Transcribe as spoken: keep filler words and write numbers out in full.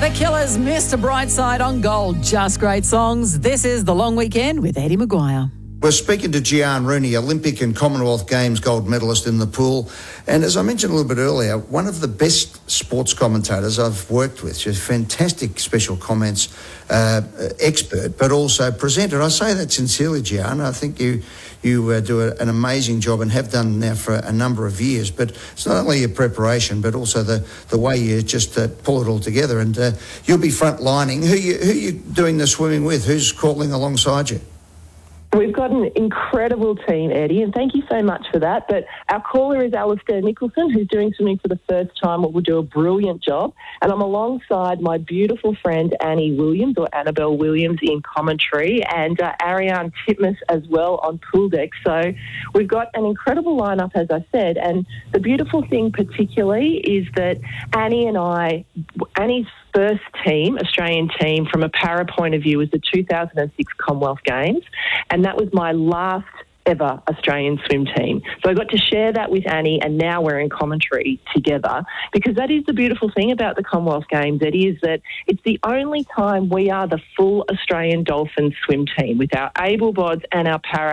The Killers, Mister Brightside on Gold. Just great songs. This is The Long Weekend with Eddie Maguire. We're speaking to Gian Rooney, Olympic and Commonwealth Games gold medalist in the pool. And as I mentioned a little bit earlier, one of the best sports commentators I've worked with. She's fantastic special comments uh, expert, but also presenter. I say that sincerely, Gian. I think you you uh, do a, an amazing job and have done now for a number of years. But it's not only your preparation, but also the, the way you just uh, pull it all together. And uh, you'll be front-lining. Who you, who you doing the swimming with? Who's calling alongside you? We've got an incredible team, Eddie, and thank you so much for that. But our caller is Alistair Nicholson, who's doing swimming for the first time and will do a brilliant job. And I'm alongside my beautiful friend Annie Williams, or Annabelle Williams, in commentary, and uh, Ariane Titmus as well on pool deck. So we've got an incredible lineup, as I said. And the beautiful thing particularly is that Annie and I, Annie's first team, Australian team, from a para point of view was the two thousand six Commonwealth Games, and that was my last ever Australian swim team. So I got to share that with Annie, and now we're in commentary together, because that is the beautiful thing about the Commonwealth Games, Eddie, is that it's the only time we are the full Australian Dolphins swim team with our able bods and our para